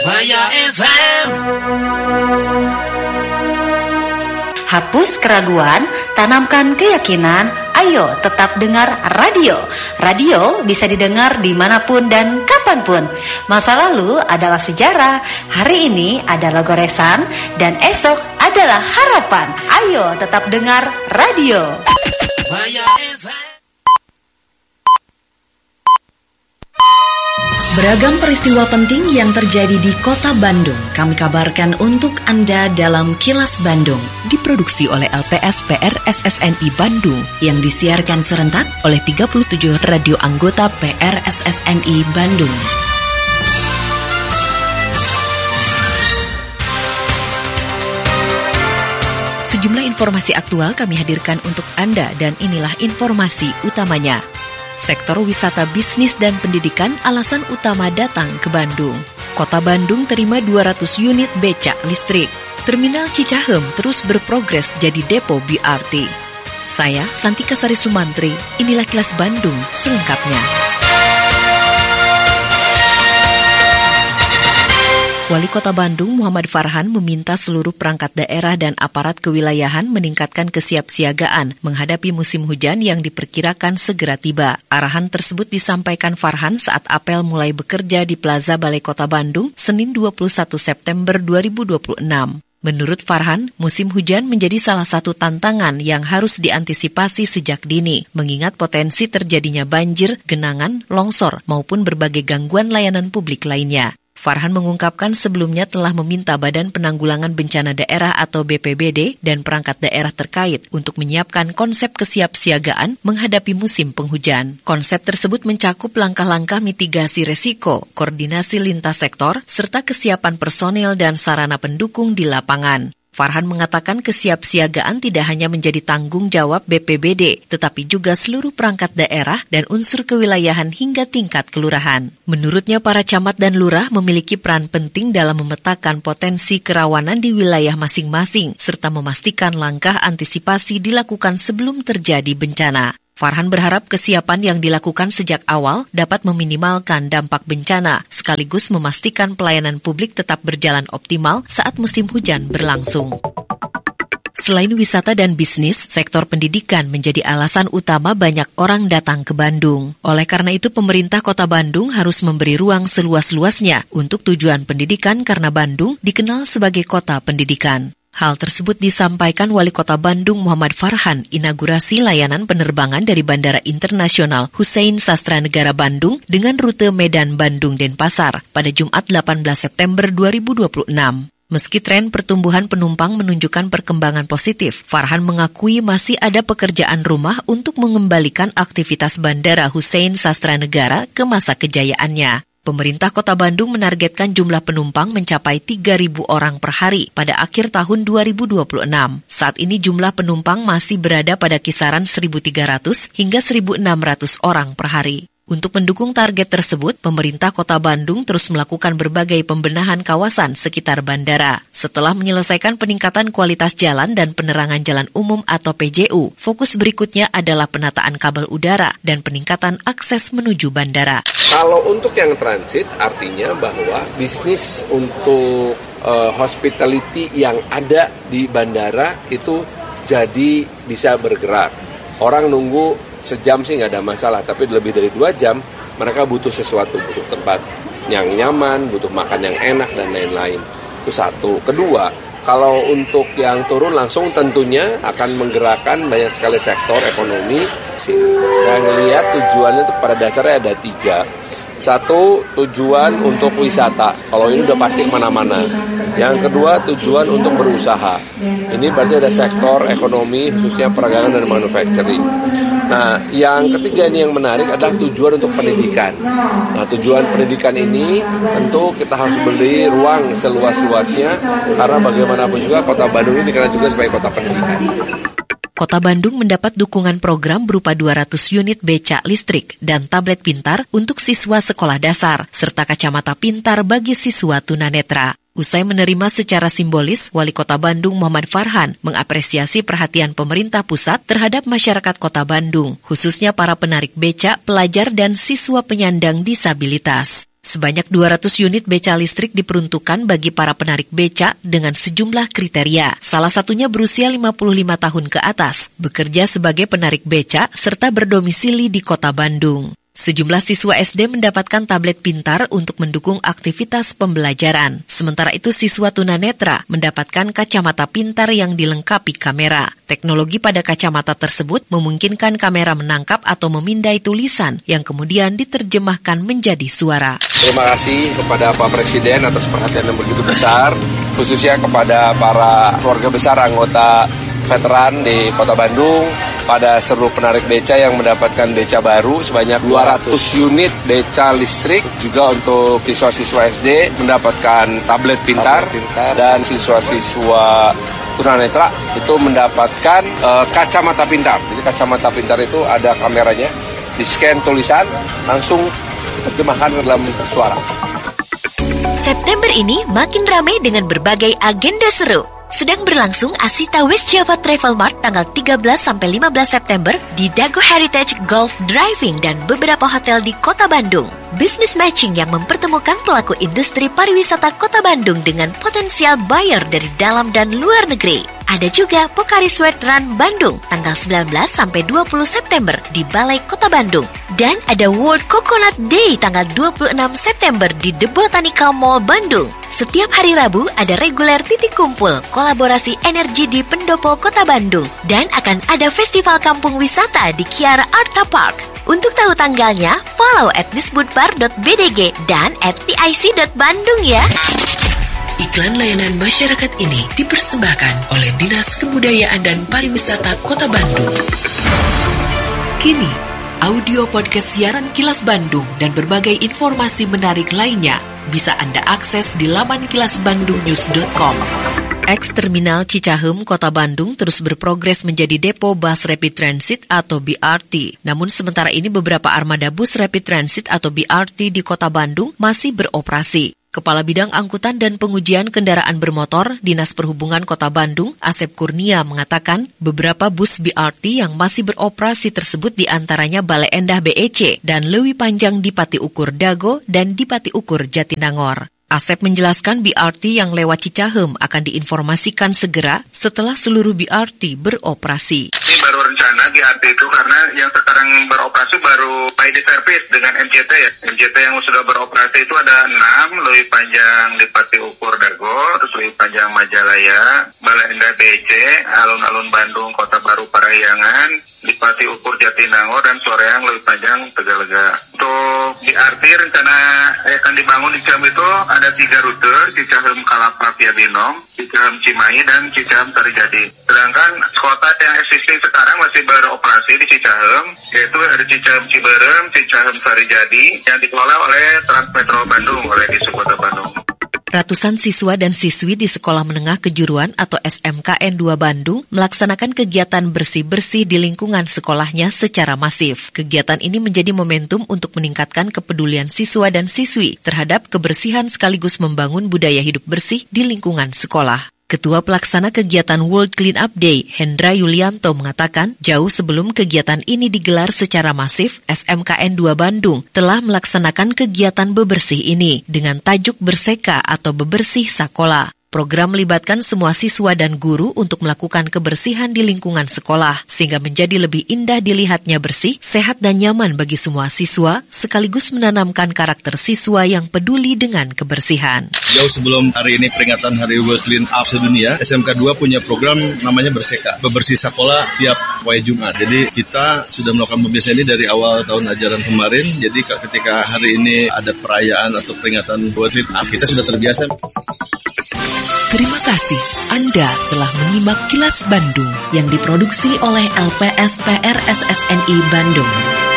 Maya FM. Hapus keraguan, tanamkan keyakinan. Ayo tetap dengar radio. Radio bisa didengar dimanapun dan kapanpun. Masa lalu adalah sejarah, hari ini adalah goresan, dan esok adalah harapan. Ayo tetap dengar radio. Maya FM. Beragam peristiwa penting yang terjadi di Kota Bandung kami kabarkan untuk Anda dalam Kilas Bandung. Diproduksi oleh LPS PRSSNI Bandung yang disiarkan serentak oleh 37 radio anggota PRSSNI Bandung. Sejumlah informasi aktual kami hadirkan untuk Anda dan inilah informasi utamanya. Sektor wisata, bisnis, dan pendidikan alasan utama datang ke Bandung. Kota Bandung terima 200 unit becak listrik. Terminal Cicahem terus berprogres jadi depo BRT. Saya, Santika Sari Sumantri, inilah Kilas Bandung selengkapnya. Wali Kota Bandung Muhammad Farhan meminta seluruh perangkat daerah dan aparat kewilayahan meningkatkan kesiapsiagaan menghadapi musim hujan yang diperkirakan segera tiba. Arahan tersebut disampaikan Farhan saat apel mulai bekerja di Plaza Balai Kota Bandung, Senin 21 September 2026. Menurut Farhan, musim hujan menjadi salah satu tantangan yang harus diantisipasi sejak dini, mengingat potensi terjadinya banjir, genangan, longsor, maupun berbagai gangguan layanan publik lainnya. Farhan mengungkapkan sebelumnya telah meminta Badan Penanggulangan Bencana Daerah atau BPBD dan perangkat daerah terkait untuk menyiapkan konsep kesiapsiagaan menghadapi musim penghujan. Konsep tersebut mencakup langkah-langkah mitigasi resiko, koordinasi lintas sektor, serta kesiapan personel dan sarana pendukung di lapangan. Farhan mengatakan kesiapsiagaan tidak hanya menjadi tanggung jawab BPBD, tetapi juga seluruh perangkat daerah dan unsur kewilayahan hingga tingkat kelurahan. Menurutnya, para camat dan lurah memiliki peran penting dalam memetakan potensi kerawanan di wilayah masing-masing, serta memastikan langkah antisipasi dilakukan sebelum terjadi bencana. Farhan berharap kesiapan yang dilakukan sejak awal dapat meminimalkan dampak bencana, sekaligus memastikan pelayanan publik tetap berjalan optimal saat musim hujan berlangsung. Selain wisata dan bisnis, sektor pendidikan menjadi alasan utama banyak orang datang ke Bandung. Oleh karena itu, pemerintah Kota Bandung harus memberi ruang seluas-luasnya untuk tujuan pendidikan karena Bandung dikenal sebagai kota pendidikan. Hal tersebut disampaikan Wali Kota Bandung Muhammad Farhan inaugurasi layanan penerbangan dari Bandara Internasional Hussein Sastranegara Bandung dengan rute Medan Bandung-Denpasar pada Jumat 18 September 2026. Meski tren pertumbuhan penumpang menunjukkan perkembangan positif, Farhan mengakui masih ada pekerjaan rumah untuk mengembalikan aktivitas Bandara Hussein Sastranegara ke masa kejayaannya. Pemerintah Kota Bandung menargetkan jumlah penumpang mencapai 3.000 orang per hari pada akhir tahun 2026. Saat ini jumlah penumpang masih berada pada kisaran 1.300 hingga 1.600 orang per hari. Untuk mendukung target tersebut, pemerintah Kota Bandung terus melakukan berbagai pembenahan kawasan sekitar bandara. Setelah menyelesaikan peningkatan kualitas jalan dan penerangan jalan umum atau PJU, fokus berikutnya adalah penataan kabel udara dan peningkatan akses menuju bandara. Kalau untuk yang transit, artinya bahwa bisnis untuk hospitality yang ada di bandara itu jadi bisa bergerak. Orang nunggu sejam sih nggak ada masalah, tapi lebih dari 2 jam mereka butuh sesuatu, butuh tempat yang nyaman, butuh makan yang enak dan lain-lain. Itu satu. Kedua, kalau untuk yang turun langsung tentunya akan menggerakkan banyak sekali sektor ekonomi. Saya ngelihat tujuannya itu pada dasarnya ada 3. Satu, tujuan untuk wisata. Kalau ini udah pasti kemana-mana. Yang kedua, tujuan untuk berusaha. Ini berarti ada sektor ekonomi, khususnya perdagangan dan manufacturing. Nah, yang ketiga ini yang menarik adalah tujuan untuk pendidikan. Nah, tujuan pendidikan ini tentu kita harus beri ruang seluas-luasnya, karena bagaimanapun juga Kota Bandung ini dikenal juga sebagai kota pendidikan. Kota Bandung mendapat dukungan program berupa 200 unit becak listrik dan tablet pintar untuk siswa sekolah dasar, serta kacamata pintar bagi siswa tunanetra. Usai menerima secara simbolis, Wali Kota Bandung Muhammad Farhan mengapresiasi perhatian pemerintah pusat terhadap masyarakat Kota Bandung, khususnya para penarik becak, pelajar, dan siswa penyandang disabilitas. Sebanyak 200 unit beca listrik diperuntukkan bagi para penarik beca dengan sejumlah kriteria. Salah satunya berusia 55 tahun ke atas, bekerja sebagai penarik beca, serta berdomisili di Kota Bandung. Sejumlah siswa SD mendapatkan tablet pintar untuk mendukung aktivitas pembelajaran. Sementara itu siswa tunanetra mendapatkan kacamata pintar yang dilengkapi kamera. Teknologi pada kacamata tersebut memungkinkan kamera menangkap atau memindai tulisan yang kemudian diterjemahkan menjadi suara. Terima kasih kepada Pak Presiden atas perhatian yang begitu besar, khususnya kepada para keluarga besar anggota veteran di Kota Bandung, pada seluruh penarik beca yang mendapatkan beca baru sebanyak 200 unit beca listrik, juga untuk siswa-siswa SD mendapatkan tablet pintar dan siswa-siswa tunanetra itu mendapatkan kacamata pintar. Jadi kacamata pintar itu ada kameranya, di-scan tulisan, langsung terjemahkan ke dalam suara. September ini makin ramai dengan berbagai agenda seru. Sedang berlangsung Asita West Java Travel Mart tanggal 13-15 September di Dago Heritage Golf Driving dan beberapa hotel di Kota Bandung. Business matching yang mempertemukan pelaku industri pariwisata Kota Bandung dengan potensial buyer dari dalam dan luar negeri. Ada juga Pocari Sweat Run Bandung tanggal 19-20 September di Balai Kota Bandung. Dan ada World Coconut Day tanggal 26 September di The Botanical Mall Bandung. Setiap hari Rabu ada reguler titik kumpul kolaborasi energi di Pendopo Kota Bandung. Dan akan ada festival kampung wisata di Kiara Arta Park. Untuk tahu tanggalnya, follow @disbudpar.bdg dan @tic.bandung ya. Iklan layanan masyarakat ini dipersembahkan oleh Dinas Kebudayaan dan Pariwisata Kota Bandung. Kini, audio podcast siaran Kilas Bandung dan berbagai informasi menarik lainnya bisa Anda akses di laman kilasbandungnews.com. Ex-terminal Cicahem, Kota Bandung terus berprogres menjadi depo bus rapid transit atau BRT. Namun sementara ini beberapa armada bus rapid transit atau BRT di Kota Bandung masih beroperasi. Kepala Bidang Angkutan dan Pengujian Kendaraan Bermotor Dinas Perhubungan Kota Bandung, Asep Kurnia, mengatakan beberapa bus BRT yang masih beroperasi tersebut diantaranya Bale Endah BEC dan Leuwi Panjang di Pati Ukur Dago dan di Pati Ukur Jatinangor. Asep menjelaskan BRT yang lewat Cicahem akan diinformasikan segera setelah seluruh BRT beroperasi. Ini baru rencana BRT itu karena yang sekarang beroperasi baru by the service dengan MCT ya. MCT yang sudah beroperasi itu ada 6, Leuwi Panjang di Pati Ukur Dago, terus Leuwi Panjang Majalaya, Bale Endah BEC, Alun-Alun Bandung, Kota Baru Parahyangan, di Pati Ukur Jatinangor, dan Soreang Leuwi Panjang Tegalega. Untuk BRT rencana akan dibangun di Cicahem itu ada 3 rute, Cicahem Kalapa via Binom, Cicahem Cimahi, dan Cicahem Sarijadi. Sedangkan kota yang existing sekarang masih beroperasi di Cicahem, yaitu ada Cicahem Ciberem, Cicahem Sarijadi, yang dikelola oleh Transmetro Bandung, oleh Disub Kota Bandung. Ratusan siswa dan siswi di Sekolah Menengah Kejuruan atau SMKN 2 Bandung melaksanakan kegiatan bersih-bersih di lingkungan sekolahnya secara masif. Kegiatan ini menjadi momentum untuk meningkatkan kepedulian siswa dan siswi terhadap kebersihan sekaligus membangun budaya hidup bersih di lingkungan sekolah. Ketua Pelaksana Kegiatan World Clean Up Day, Hendra Yulianto, mengatakan jauh sebelum kegiatan ini digelar secara masif, SMKN 2 Bandung telah melaksanakan kegiatan bebersih ini dengan tajuk Berseka atau Bebersih Sakola. Program melibatkan semua siswa dan guru untuk melakukan kebersihan di lingkungan sekolah, sehingga menjadi lebih indah dilihatnya bersih, sehat dan nyaman bagi semua siswa, sekaligus menanamkan karakter siswa yang peduli dengan kebersihan. Jauh sebelum hari ini peringatan Hari World Clean Up sedunia, SMK 2 punya program namanya Berseka, Bebersih Sekolah tiap hari Jumat. Jadi kita sudah melakukan pembiasaan ini dari awal tahun ajaran kemarin. Jadi ketika hari ini ada perayaan atau peringatan World Clean Up, kita sudah terbiasa. Terima kasih Anda telah menyimak Kilas Bandung yang diproduksi oleh LPSPR SSNI Bandung.